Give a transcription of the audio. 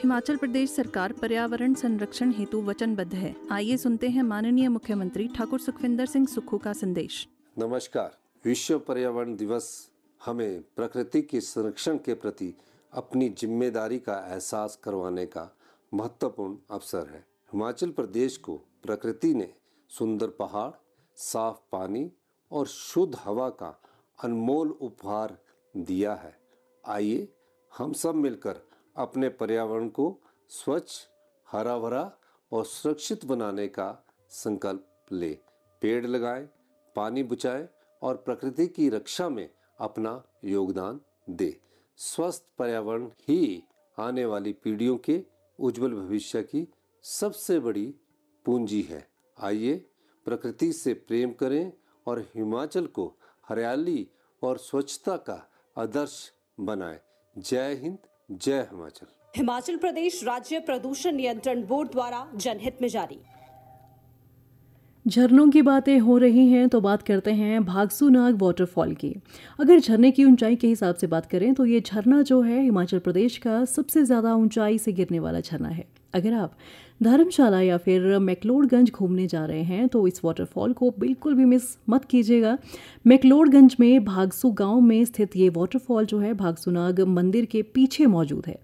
हिमाचल प्रदेश सरकार पर्यावरण संरक्षण हेतु वचनबद्ध है। आइए सुनते हैं माननीय मुख्यमंत्री ठाकुर सुखविंदर सिंह सुक्खू का संदेश। नमस्कार। विश्व पर्यावरण दिवस हमें प्रकृति के संरक्षण के प्रति अपनी जिम्मेदारी का एहसास करवाने का महत्वपूर्ण अवसर है। हिमाचल प्रदेश को प्रकृति ने सुंदर पहाड़, साफ पानी और शुद्ध हवा का अनमोल उपहार दिया है। आइए हम सब मिलकर अपने पर्यावरण को स्वच्छ, हरा भरा और सुरक्षित बनाने का संकल्प ले। पेड़ लगाएं, पानी बचाएं और प्रकृति की रक्षा में अपना योगदान दें। स्वस्थ पर्यावरण ही आने वाली पीढ़ियों के उज्जवल भविष्य की सबसे बड़ी पूंजी है। आइए प्रकृति से प्रेम करें और हिमाचल को हरियाली और स्वच्छता का आदर्श बनाएं। जय हिंद, जय हिमाचल। हिमाचल प्रदेश राज्य प्रदूषण नियंत्रण बोर्ड द्वारा जनहित में जारी। झरनों की बातें हो रही हैं तो बात करते हैं भागसूनाग वाटरफॉल की। अगर झरने की ऊंचाई के हिसाब से बात करें तो ये झरना जो है हिमाचल प्रदेश का सबसे ज़्यादा ऊंचाई से गिरने वाला झरना है। अगर आप धर्मशाला या फिर मैक्लोडगंज घूमने जा रहे हैं तो इस वाटरफॉल को बिल्कुल भी मिस मत कीजिएगा। मैक्लोडगंज में भागसू गांव में स्थित ये वाटरफॉल जो है भागसूनाग मंदिर के पीछे मौजूद है।